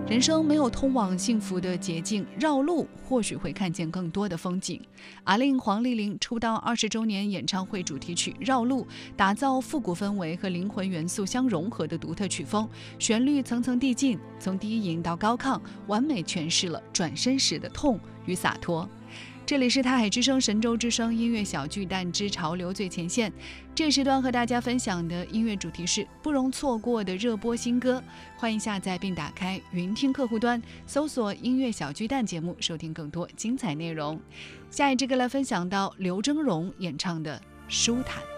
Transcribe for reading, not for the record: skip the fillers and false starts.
人生没有通往幸福的捷径，绕路或许会看见更多的风景。阿令黄丽玲出道20周年演唱会主题曲《绕路》，打造复古氛围和灵魂元素相融合的独特曲风，旋律层层递进，从低吟到高亢，完美诠释了转身时的痛与洒脱。这里是泰海之声神州之声音乐小巨蛋之潮流最前线，这时段和大家分享的音乐主题是不容错过的热播新歌，欢迎下载并打开云听客户端，搜索音乐小巨蛋节目，收听更多精彩内容。下一支歌来分享到刘峥嵘演唱的《舒坦》。